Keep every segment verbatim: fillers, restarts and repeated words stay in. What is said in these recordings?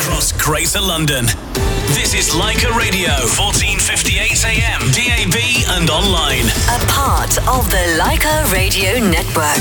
across Greater London. This is Leica Radio, fourteen fifty-eight A M, D A B and online. A part of the Leica Radio Network.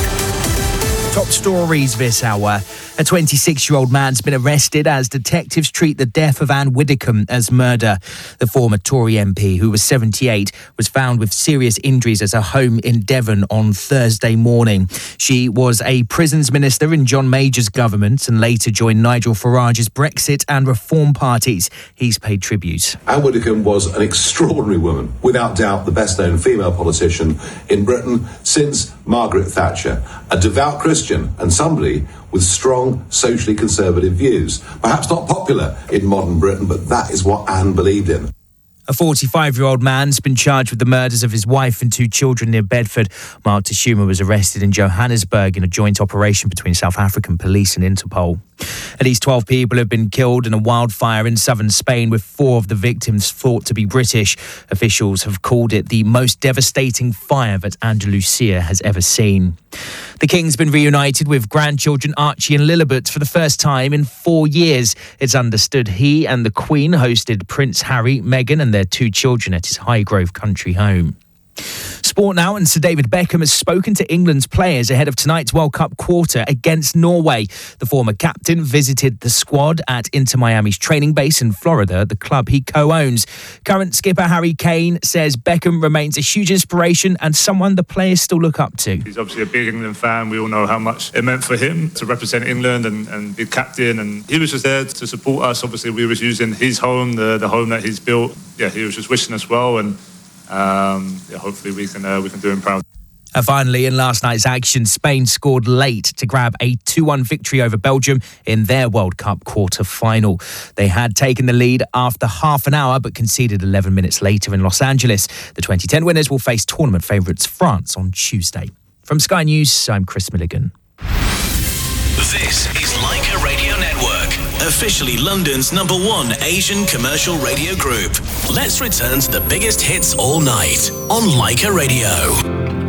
Top stories this hour. A twenty-six-year-old man's been arrested as detectives treat the death of Anne Widdecombe as murder. The former Tory M P, who was seventy-eight, was found with serious injuries at her home in Devon on Thursday morning. She was a prisons minister in John Major's government and later joined Nigel Farage's Brexit and Reform parties. He's paid tribute. Anne Widdecombe was an extraordinary woman, without doubt the best-known female politician in Britain since Margaret Thatcher, a devout Christian and somebody with strong socially conservative views. Perhaps not popular in modern Britain, but that is what Anne believed in. A forty-five-year-old man's been charged with the murders of his wife and two children near Bedford. Mark Tashuma was arrested in Johannesburg in a joint operation between South African police and Interpol. At least twelve people have been killed in a wildfire in southern Spain, with four of the victims thought to be British. Officials have called it the most devastating fire that Andalusia has ever seen. The King's been reunited with grandchildren Archie and Lilibet for the first time in four years. It's understood he and the Queen hosted Prince Harry, Meghan and their two children at his Highgrove country home. Sport now, and Sir David Beckham has spoken to England's players ahead of tonight's World Cup quarter against Norway. The former captain visited the squad at Inter Miami's training base in Florida, the club he co-owns. Current skipper Harry Kane says Beckham remains a huge inspiration and someone the players still look up to. He's obviously a big England fan. We all know how much it meant for him to represent England and, and be captain, and he was just there to support us. Obviously, we was using his home, the, the home that he's built. Yeah, he was just wishing us well, and Um, yeah, hopefully we can uh, we can do him proud. And finally, in last night's action, Spain scored late to grab a two one victory over Belgium in their World Cup quarter-final. They had taken the lead after half an hour but conceded eleven minutes later in Los Angeles. The twenty ten winners will face tournament favourites France on Tuesday. From Sky News, I'm Chris Milligan. This is Leica Radio Network, officially London's number one Asian commercial radio group. Let's return to the biggest hits all night on Leica Radio.